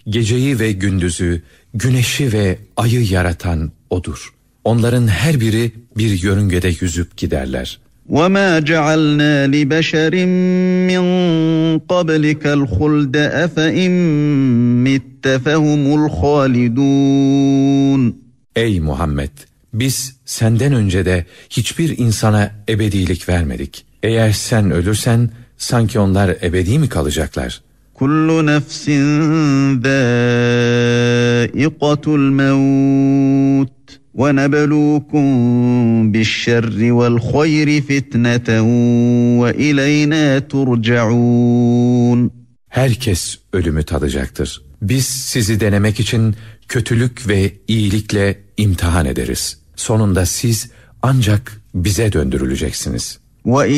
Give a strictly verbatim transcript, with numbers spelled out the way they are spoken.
Geceyi ve gündüzü, güneşi ve ayı yaratan O'dur. Onların her biri bir yörüngede yüzüp giderler. وَمَا جَعَلْنَا لِبَشَرٍ مِّن قَبْلِكَ الْخُلْدَ أَفَإِن مِّتَّ فَهُمُ الْخَالِدُونَ. Ey Muhammed! Biz senden önce de hiçbir insana ebedilik vermedik. Eğer sen ölürsen sanki onlar ebedi mi kalacaklar? Kullu nefsin zâiqatul mevt ve nebelûkum bişşerri vel hayri fitneten ve ileynâ turcaûn. Herkes ölümü tadacaktır. Biz sizi denemek için kötülük ve iyilikle imtihan ederiz. Sonunda siz ancak bize döndürüleceksiniz.